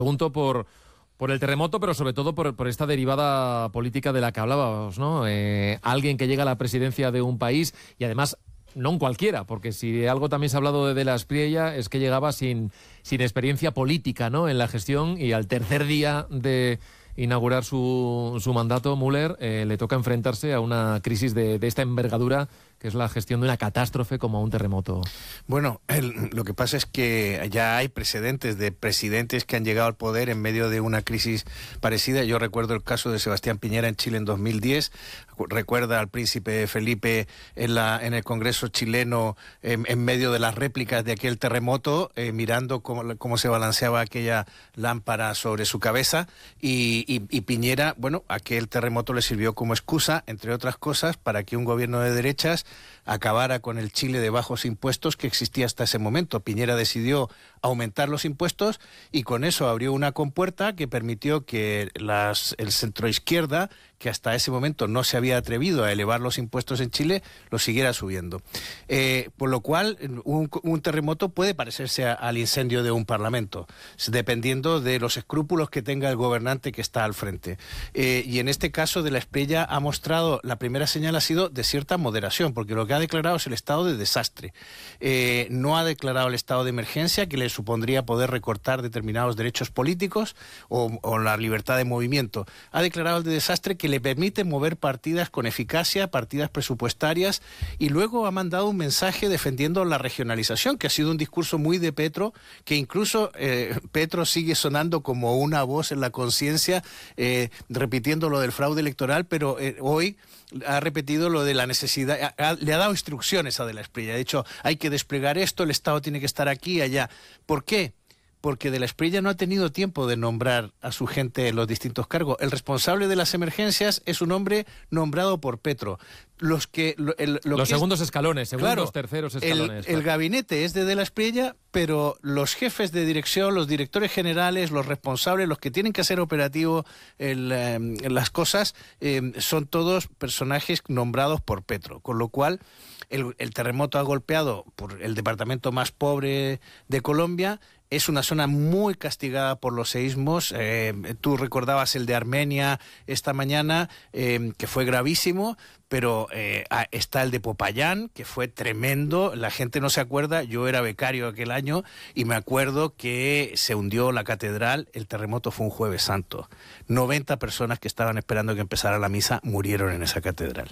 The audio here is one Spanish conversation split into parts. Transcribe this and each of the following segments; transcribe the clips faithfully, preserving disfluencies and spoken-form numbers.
Pregunto por, por el terremoto, pero sobre todo por, por esta derivada política de la que hablábamos, ¿no? Eh, alguien que llega a la presidencia de un país y además no un cualquiera, porque si algo también se ha hablado de, de la Espriella es que llegaba sin, sin experiencia política, ¿no?, en la gestión, y al tercer día de inaugurar su, su mandato, Müller, eh, le toca enfrentarse a una crisis de, de esta envergadura, que es la gestión de una catástrofe como un terremoto. Bueno, el, lo que pasa es que ya hay precedentes de presidentes que han llegado al poder en medio de una crisis parecida. Yo recuerdo el caso de Sebastián Piñera en Chile en dos mil diez, recuerda al príncipe Felipe en, la, en el Congreso chileno en, en medio de las réplicas de aquel terremoto, eh, mirando cómo, cómo se balanceaba aquella lámpara sobre su cabeza, y, y, y Piñera, bueno, aquel terremoto le sirvió como excusa, entre otras cosas, para que un gobierno de derechas acabara con el Chile de bajos impuestos que existía hasta ese momento. Piñera decidió aumentar los impuestos y con eso abrió una compuerta que permitió que las, el centroizquierda, que hasta ese momento no se había atrevido a elevar los impuestos en Chile, lo siguiera subiendo. Eh, por lo cual, un, un terremoto puede parecerse a, al incendio de un parlamento, dependiendo de los escrúpulos que tenga el gobernante que está al frente. Eh, y en este caso de la Espriella ha mostrado, la primera señal ha sido de cierta moderación, porque lo que ha declarado es el estado de desastre. Eh, no ha declarado el estado de emergencia, que le supondría poder recortar determinados derechos políticos o, o la libertad de movimiento. Ha declarado el de desastre, que le permite mover partidas con eficacia, partidas presupuestarias, y luego ha mandado un mensaje defendiendo la regionalización, que ha sido un discurso muy de Petro, que incluso eh, Petro sigue sonando como una voz en la conciencia, eh, repitiendo lo del fraude electoral, pero eh, hoy ha repetido lo de la necesidad, ha, le ha dado instrucciones a De la Espriella. De hecho, hay que desplegar esto, el Estado tiene que estar aquí y allá. ¿Por qué? Porque De la Espriella no ha tenido tiempo de nombrar a su gente en los distintos cargos. El responsable de las emergencias es un hombre nombrado por Petro. Los que lo, el, lo los que segundos es, escalones, segundos, claro, terceros escalones. El, el gabinete es de De la Espriella, pero los jefes de dirección, los directores generales, los responsables, los que tienen que hacer operativo el, eh, las cosas, eh, son todos personajes nombrados por Petro. Con lo cual, el, el terremoto ha golpeado por el departamento más pobre de Colombia. Es una zona muy castigada por los seísmos. Eh, tú recordabas el de Armenia esta mañana, eh, que fue gravísimo, pero eh, está el de Popayán, que fue tremendo. La gente no se acuerda, yo era becario aquel año y me acuerdo que se hundió la catedral. El terremoto fue un Jueves Santo. noventa personas que estaban esperando que empezara la misa murieron en esa catedral.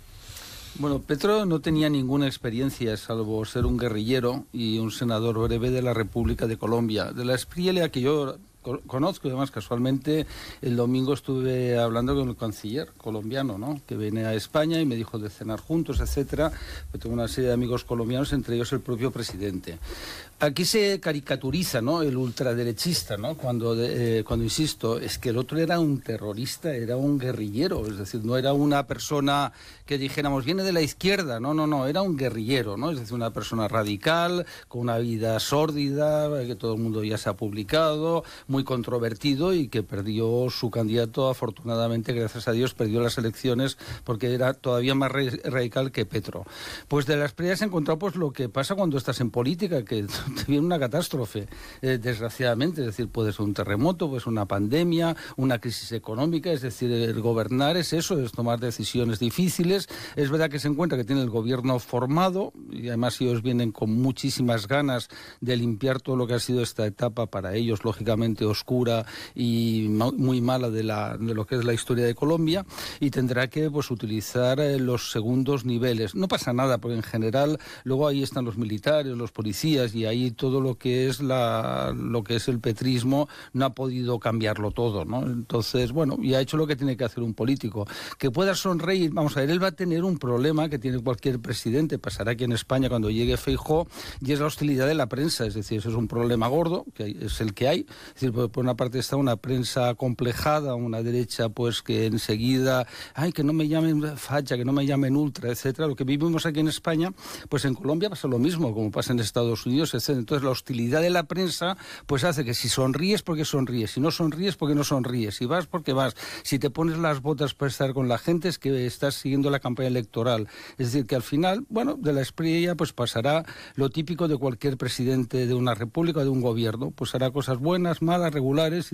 Bueno, Petro no tenía ninguna experiencia salvo ser un guerrillero y un senador breve de la República de Colombia. De la Espriella, que yo conozco, además casualmente el domingo estuve hablando con el canciller colombiano, ¿no?, que viene a España y me dijo de cenar juntos, etcétera. Yo tengo una serie de amigos colombianos, entre ellos el propio presidente. Aquí se caricaturiza, ¿no?, el ultraderechista, ¿no?, cuando, eh, cuando insisto, es que el otro era un terrorista, era un guerrillero, es decir, no era una persona que dijéramos viene de la izquierda, no, no, no, era un guerrillero, ¿no?, es decir, una persona radical, con una vida sórdida, que todo el mundo ya se ha publicado, muy controvertido, y que perdió su candidato, afortunadamente, gracias a Dios, perdió las elecciones porque era todavía más radical que Petro. Pues De la Espriella se ha encontrado pues lo que pasa cuando estás en política, que te viene una catástrofe, eh, desgraciadamente, es decir, puede ser un terremoto, puede ser una pandemia, una crisis económica, es decir, el gobernar es eso, es tomar decisiones difíciles. Es verdad que se encuentra que tiene el gobierno formado, y además ellos vienen con muchísimas ganas de limpiar todo lo que ha sido esta etapa para ellos, lógicamente, oscura y muy mala de, la, de lo que es la historia de Colombia, y tendrá que pues utilizar eh, los segundos niveles. No pasa nada, porque en general luego ahí están los militares, los policías, y ahí todo lo que es la lo que es el petrismo no ha podido cambiarlo todo, ¿no? Entonces, bueno, y ha hecho lo que tiene que hacer un político. Que pueda sonreír, vamos a ver, él va a tener un problema que tiene cualquier presidente, pasará aquí en España cuando llegue Feijóo, y es la hostilidad de la prensa, es decir, eso es un problema gordo, que es el que hay. Es decir, por una parte está una prensa complejada, una derecha pues que enseguida, ay, que no me llamen facha, que no me llamen ultra, etcétera. Lo que vivimos aquí en España, pues en Colombia pasa lo mismo, como pasa en Estados Unidos, etcétera. Entonces la hostilidad de la prensa pues hace que si sonríes, porque sonríes, si no sonríes, porque no sonríes, si vas, porque vas, si te pones las botas para estar con la gente, es que estás siguiendo la campaña electoral. Es decir, que al final, bueno, de la Espriella pues pasará lo típico de cualquier presidente de una república o de un gobierno, pues hará cosas buenas, malas, regulares.